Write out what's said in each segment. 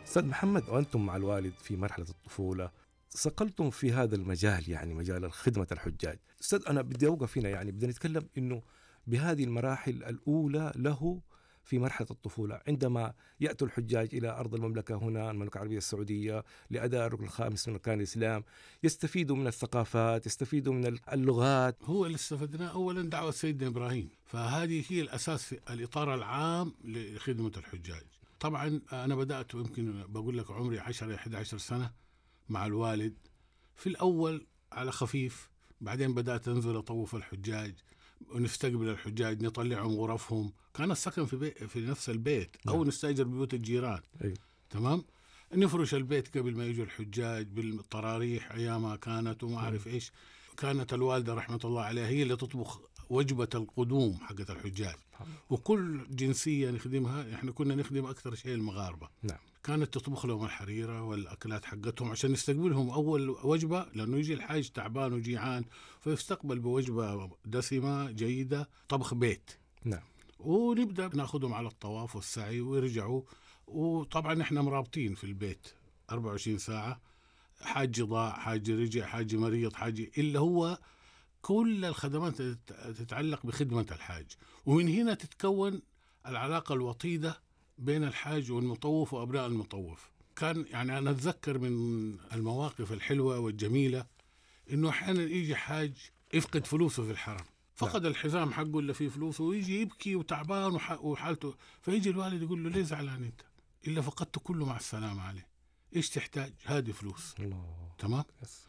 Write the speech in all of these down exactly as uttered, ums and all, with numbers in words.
أستاذ محمد، وأنتم مع الوالد في مرحلة الطفولة صقلتم في هذا المجال، يعني مجال خدمة الحجاج. أستاذ أنا بدي أوقف هنا، يعني بدنا نتكلم إنه بهذه المراحل الأولى له في مرحلة الطفولة، عندما يأتوا الحجاج إلى أرض المملكة هنا المملكة العربية السعودية لأداء الركن الخامس من أركان الإسلام، يستفيدوا من الثقافات، يستفيدوا من اللغات. هو اللي استفدناه أولا دعوة سيدنا إبراهيم، فهذه هي الأساس في الإطار العام لخدمة الحجاج. طبعا أنا بدأت يمكن بقول لك عمري عشرة إحدى عشر سنة مع الوالد، في الأول على خفيف، بعدين بدأت أنزل أطوف الحجاج ونستقبل الحجاج، نطلعهم غرفهم، كان السكن في, بي... في نفس البيت أو نعم. نستأجر بيوت الجيران. أي. تمام، نفرش البيت قبل ما يجوا الحجاج بالطراريح أيامها كانت وما أعرف إيش. كانت الوالدة رحمة الله عليها هي اللي تطبخ وجبة القدوم حقت الحجاج، وكل جنسية نخدمها، إحنا كنا نخدم أكثر شيء المغاربة. نعم. كانت تطبخ لهم الحريرة والأكلات حقتهم عشان نستقبلهم أول وجبة، لأنه يجي الحاج تعبان وجيعان فيستقبل بوجبة دسمة جيدة، طبخ بيت. نعم. ونبدأ ناخدهم على الطواف والسعي ويرجعوا. وطبعا إحنا مرابطين في البيت أربعة وعشرين ساعة، حاج ضاع، حاج رجع، حاج مريض، حاج اللي هو كل الخدمات تتعلق بخدمة الحاج. ومن هنا تتكون العلاقة الوطيدة بين الحاج والمطوف وأبناء المطوف. كان يعني أنا أتذكر من المواقف الحلوة والجميلة إنه أحيانا يجي حاج يفقد فلوسه في الحرم، فقد لا. الحزام حقه اللي فيه فلوسه، ويجي يبكي وتعبان وحالته، فيجي الوالد يقول له ليه زعلان أنت؟ إلا فقدت كله مع السلامة عليه، إيش تحتاج؟ هذه فلوس. الله. تمام.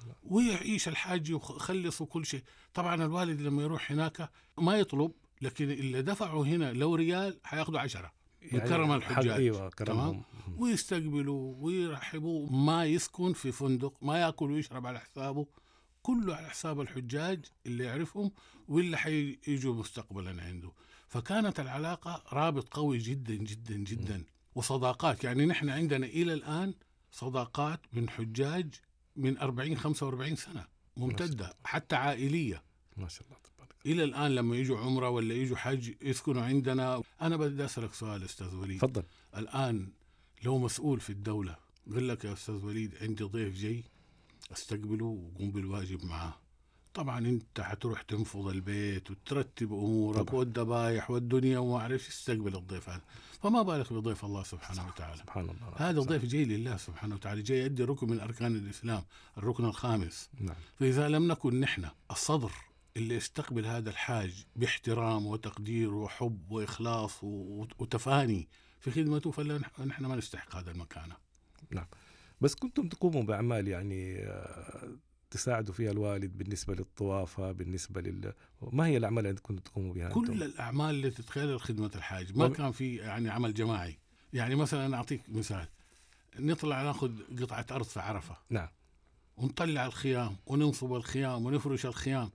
ويعيش الحاج ويخلص وكل شيء. طبعا الوالد لما يروح هناك ما يطلب، لكن اللي دفعوا هنا لو ريال حياخدوا عشرة من يعني كرم الحجاج. أيوة تمام. ويستقبلوا ويرحبوا، ما يسكن في فندق، ما يأكل ويشرب على حسابه، كله على حساب الحجاج اللي يعرفهم واللي حييجوا مستقبلا عنده. فكانت العلاقة رابط قوي جدا جدا جدا، وصداقات. يعني نحن عندنا إلى الآن صداقات من حجاج من أربعين خمسة وأربعين سنة ممتدة، حتى عائلية ما شاء الله تبارك. إلى الآن لما يجوا عمرة ولا يجوا حج يسكنوا عندنا. أنا بدي أسألك سؤال أستاذ وليد. فضل. الآن لو مسؤول في الدولة قال لك يا أستاذ وليد عندي ضيف جاي استقبله وقوم بالواجب معاه، طبعا انت حتروح تنفض البيت وترتب امورك والذبايح والدنيا وما اعرفش تستقبل الضيف هذا، فما بالك بضيف الله سبحانه وتعالى. سبحان الله. هذا ضيف جاي لله سبحانه وتعالى، جاي يؤدي ركن من اركان الاسلام، الركن الخامس. نعم. فاذا لم نكن نحن الصدر اللي يستقبل هذا الحاج باحترام وتقدير وحب واخلاص وتفاني في خدمته، فنحن ما نستحق هذا المكانه. نعم. بس كنتم تقوموا بأعمال يعني تساعدوا فيها الوالد بالنسبة للطوافة، بالنسبة لل ما هي الأعمال اللي كنتم تقوموا بها؟ كل أنتم؟ الأعمال اللي تتخيل خدمة الحاج، ما كان في يعني عمل جماعي. يعني مثلا أنا أعطيك مثال، نطلع ناخذ قطعة أرض في عرفة. نعم. ونطلع الخيام وننصب الخيام ونفرش الخيام،